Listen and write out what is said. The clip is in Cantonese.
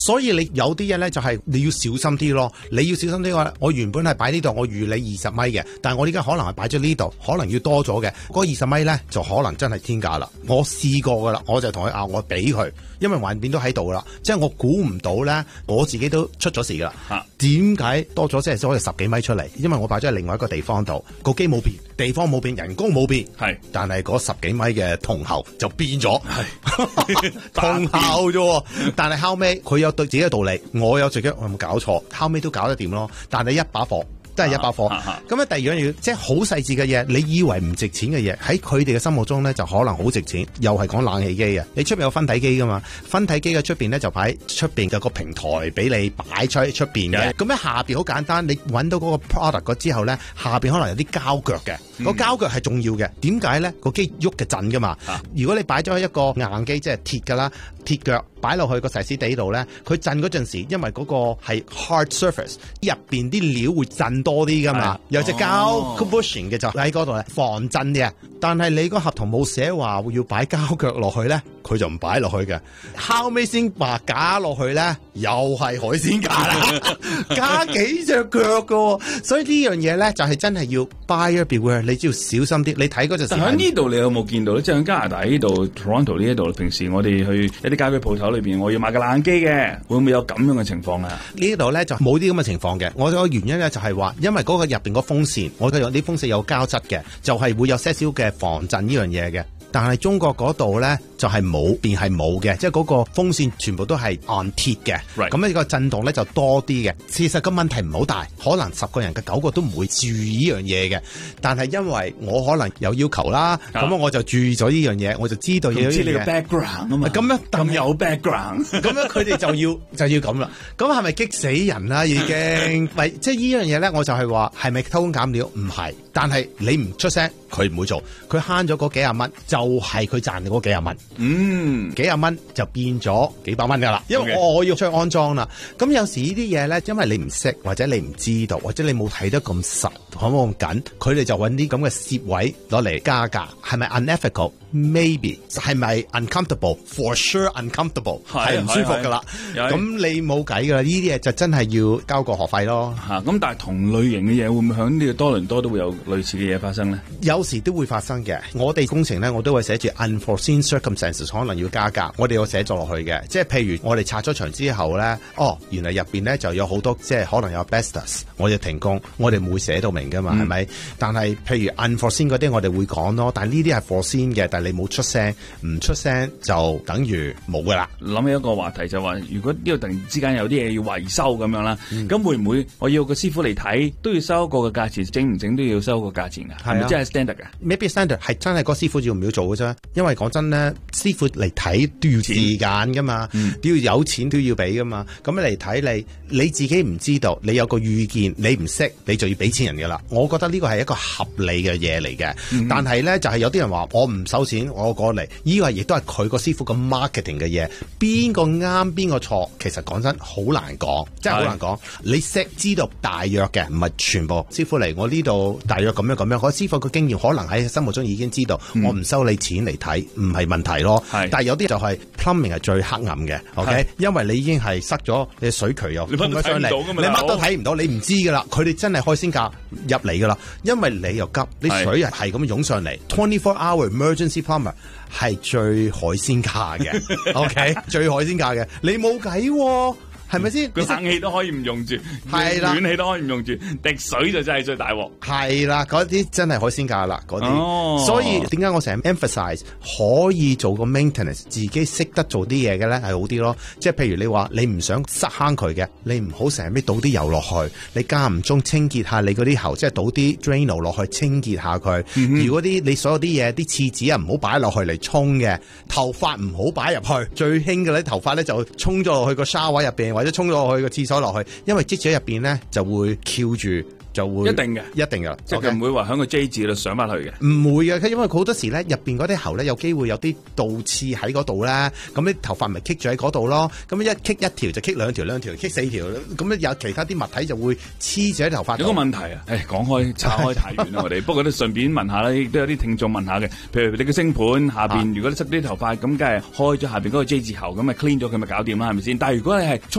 所以你有啲嘢咧就係你要小心啲咯，你要小心啲話，我原本係擺呢度，我預你20米嘅，但係我而家可能係擺咗呢度，可能要多咗嘅，嗰20米咧就可能真係天價啦。我試過噶啦，我就同佢我俾佢，因為橫掂都喺度啦，即係我估唔到咧，我自己都出咗事噶啦。點解多咗？即係所謂10幾米出嚟，因為我擺咗喺另外一個地方度，個機冇變，地方冇變，人工冇變，係，但係嗰10幾米嘅銅喉就變咗，係銅喉啫。但係後尾佢有對自己嘅道理，我有自己，我有冇搞錯？後尾都搞得掂咯。但係一把火。都係一把火，咁咧第二樣嘢，即係好細緻嘅嘢，你以為唔值錢嘅嘢，喺佢哋嘅心目中咧就可能好值錢。又係講冷氣機啊，你出邊有分體機噶嘛？分體機嘅出邊咧就擺出邊嘅個平台俾你擺出邊嘅。咁咧下邊好簡單，你揾到嗰個 product 之後咧，下邊可能有啲膠腳嘅，個膠腳係重要嘅。點解咧？個機喐嘅震噶嘛。如果你擺咗一個硬機，即係鐵噶啦，鐵腳擺落去個石屎地度咧，佢震嗰陣時，因為嗰個係 hard surface， 入邊啲料會震多啲噶嘛，有隻膠 bushing 嘅就喺嗰度咧防震嘅。但係你個合同冇寫話要擺膠腳落去咧，佢就唔擺落去嘅。後尾先話加落去咧，又係海鮮架啦，加幾隻腳噶。所以呢樣嘢咧就係真係要 buyer beware， 你只要小心啲。你睇嗰陣時， 但喺呢度你有冇見到咧？即係喺加拿大呢度 Toronto 呢一度，平時我哋去一啲家居鋪頭裏邊，我要買個冷機嘅，會唔會有咁樣嘅情況啊？ 呢度咧就冇啲咁嘅情況嘅。我個原因咧就係話，因為嗰個入邊個風扇，我有啲風扇有膠質嘅，就係會有些少嘅防震呢樣嘢嘅。但係中國嗰度咧就係冇，變係冇嘅，即係嗰個風扇全部都係按鐵嘅，咁呢個震動咧就多啲嘅。事實個問題唔好大，可能10個人嘅9個都唔會注意呢樣嘢嘅。但係因為我可能有要求啦，咁我就注意咗呢樣嘢，我就知道要知你個 background 啊嘛，咁樣咁有 background， 咁樣佢哋就要咁啦。咁係咪激死人啦？已經咪即係呢樣嘢咧？我就係話係咪偷工減料？唔係，但係你唔出聲，佢唔會做，佢慳咗嗰幾廿蚊，就係佢賺嗰幾廿蚊。幾廿蚊就變咗幾百蚊噶啦，因為我要出去安裝啦。咁有時呢啲嘢咧，因為你唔識或者你唔知道，或者你冇睇得咁實，咁緊，佢哋就揾啲咁嘅蝕位攞嚟加價，係咪 unethical？ Maybe 係咪 uncomfortable？ For sure uncomfortable， 係唔舒服噶啦。咁你冇計噶啦，呢啲嘢就真係要交個學費咯。 咁但係同類型嘅嘢會唔會響呢個多倫多都會有類似嘅嘢發生咧？ 有時都會發生嘅。我哋工程咧，我都會寫住 unforeseen circumstances， 可能要加價，我哋有寫咗落去嘅。即係譬如我哋拆咗牆之後咧，原來入邊咧就有好多即係可能有 asbestos， 我哋停工，我哋唔會寫到明噶嘛，係咪？但係譬如 unforeseen 嗰啲，我哋會講咯。但係呢啲係 foreseen 嘅，但係你冇出聲，唔出聲就等於冇噶啦。 諗起一個話題就話，如果呢度突然之間有啲嘢要維修咁樣啦，咁會唔會我要個師傅嚟睇都要收一個嘅價錢，整唔整都要收一個價錢㗎？係咪真係 standard 㗎 ？Maybe standard 係真係個師傅要唔要做嘅啫。因為講真咧，師傅嚟睇都要時間噶嘛，都要有錢都要俾噶嘛。咁嚟睇你自己唔知道，你有個預見，你唔識，你就要俾錢人噶啦。我覺得呢個係一個合理嘅嘢嚟嘅。但係咧就係有啲人話我唔收錢，我過嚟，呢個亦都係佢個師傅個 marketing 嘅嘢。邊個啱邊個錯，其實講真好難講，真係好難講。你識知道大約嘅，唔係全部。師傅嚟我呢度大約咁樣咁樣，個師傅個經驗可能喺心目中已經知道，我唔收你錢嚟睇唔係問題咯。但係有啲就係 plumbing 係最黑暗嘅 ，OK？ 因為你已經係塞咗你水渠又通咗上嚟，你乜都睇唔到，你唔知噶啦。佢哋真係開先價入嚟噶啦，因為你又急，你水係咁湧上嚟 ，24-hour emergency plumber 係最海鮮價嘅，OK？ 最海鮮價嘅，你冇計喎。係咪先？ 佢冷氣都可以唔用住， 係啦， 暖氣都可以唔用住，滴水就真係最大鑊。 係啦，嗰啲真係海鮮價啦，嗰啲。所以點解我成日 emphasize 可以做個 maintenance， 自己識得做啲嘢嘅咧係好啲咯。即係譬如你話你唔想塞坑渠嘅，你唔好成日倒啲油落去，你間唔中清潔下你嗰啲喉，即係倒啲 Drano 落去清潔下佢。如果你所有啲嘢啲廁紙啊唔好擺落去嚟沖嘅，頭髮唔好擺入去。最興嘅咧頭髮咧就沖咗落去個 shower 入邊。或者沖咗去個廁所落去，因為積咗入邊咧就會翹住就會一定嘅， 即係唔會話喺個 J 字度上翻去嘅。 唔會嘅，因為好多時咧入邊嗰啲喉咧有機會有啲倒刺喺嗰度咧，咁啲頭髮咪棘住喺嗰度咯。咁一棘一條就棘兩條，兩條棘四條，咁咧有其他啲物體就會黐住喺頭髮度。 有個問題啊，講開拆開太遠啦，我哋不過都順便問下啦，亦都有啲聽眾問下嘅，譬如你個星盤下邊如果你塞啲頭髮，咁梗係開咗下邊嗰個 J 字喉，咁咪 clean 咗佢咪搞掂啦，係咪先？但係如果你係